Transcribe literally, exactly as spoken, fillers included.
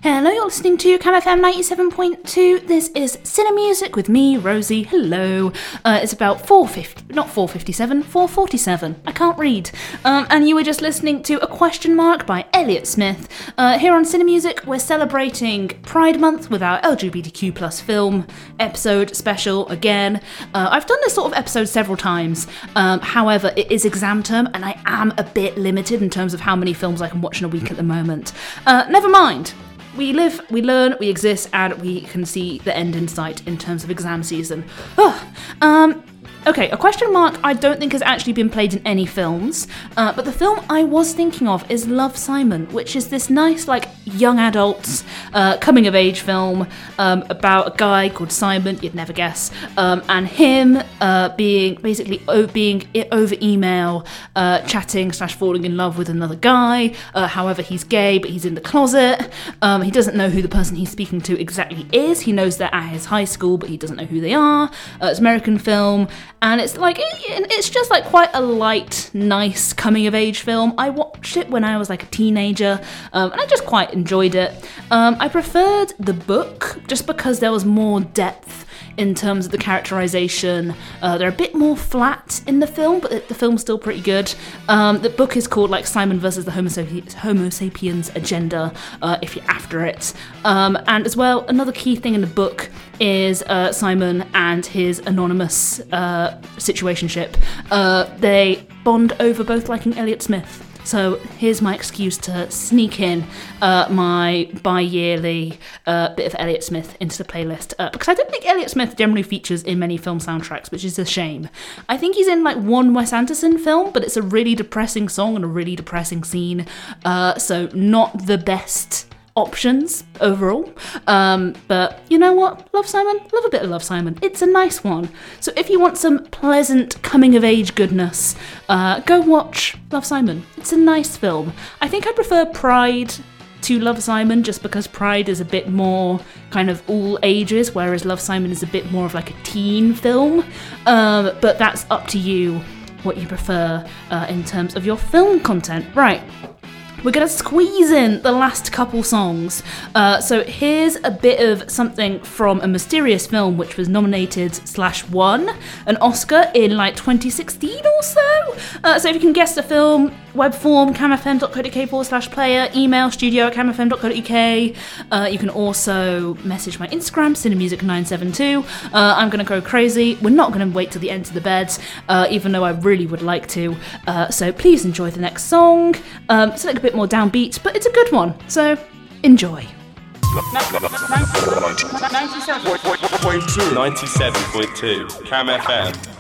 Hello, you're listening to Cam F M ninety-seven point two. This is Cine Music with me, Rosie. Hello. Uh, it's about four fifty, not four fifty-seven, four forty-seven. I can't read. Um, and you were just listening to A Question Mark by Elliott Smith. Uh, here on Cine Music, we're celebrating Pride Month with our L G B T Q plus film episode special again. Uh, I've done this sort of episode several times. Um, however, it is exam term, and I am a bit limited in terms of how many films I can watch in a week at the moment. Uh, never mind. We live, we learn, we exist, and we can see the end in sight in terms of exam season. Oh, um, okay, A Question Mark I don't think has actually been played in any films, uh, but the film I was thinking of is Love, Simon, which is this nice, like, young adults uh, coming-of-age film um, about a guy called Simon, you'd never guess, um, and him uh, being, basically, o- being over email, uh, chatting slash falling in love with another guy. Uh, however, he's gay, but he's in the closet. Um, he doesn't know who the person he's speaking to exactly is. He knows they're at his high school, but he doesn't know who they are. Uh, it's an American film, and it's like, it, it's just like quite a light, nice coming-of-age film. I watched it when I was like a teenager, um, and I just quite enjoyed it. Um, I preferred the book just because there was more depth in terms of the characterization. Uh, they're a bit more flat in the film, but the, the film's still pretty good. Um, the book is called like Simon versus the Homo, Sapi- Homo Sapiens Agenda, uh, if you're after it. Um, and as well, another key thing in the book is uh, Simon and his anonymous uh, situationship. Uh, they bond over both liking Elliott Smith. So here's my excuse to sneak in uh, my bi-yearly uh, bit of Elliott Smith into the playlist, uh, because I don't think Elliott Smith generally features in many film soundtracks, which is a shame. I think he's in like one Wes Anderson film, but it's a really depressing song and a really depressing scene, uh, so not the best options overall, um, but you know what, Love, Simon, love a bit of Love, Simon. It's a nice one. So if you want some pleasant coming of age goodness, uh, go watch Love, Simon. It's a nice film. I think I prefer Pride to Love, Simon, just because Pride is a bit more kind of all ages, whereas Love, Simon is a bit more of like a teen film, um, but that's up to you what you prefer uh, in terms of your film content. Right. We're going to squeeze in the last couple songs. Uh, so here's a bit of something from a mysterious film which was nominated slash won an Oscar in like twenty sixteen or so. Uh, so if you can guess the film, web form, camfm.co.uk forward slash player, email studio at camfm.co.uk. Uh, you can also message my Instagram, cinemusic nine seven two. Uh, I'm going to go crazy. We're not going to wait till the end of the bed, uh, even though I really would like to. Uh, so please enjoy the next song. Um, it's like a bit more downbeat, but it's a good one, so enjoy. ninety-seven point two Cam F M.